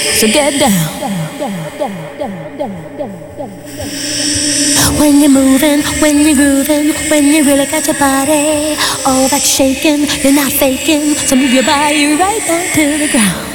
So get down. When you're moving, when you're grooving, when you really got your body all that shaking, you're not faking. So move your body right down to the ground.